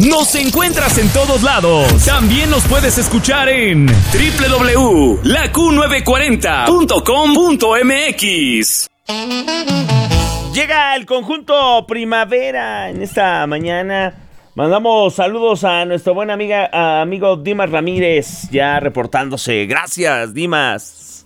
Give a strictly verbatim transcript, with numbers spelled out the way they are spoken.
Nos encuentras en todos lados. También nos puedes escuchar en doble u doble u doble u punto la q novecientos cuarenta punto com punto m x. Llega el conjunto Primavera en esta mañana. Mandamos saludos a nuestro buen amiga, a amigo Dimas Ramírez, ya reportándose. Gracias, Dimas.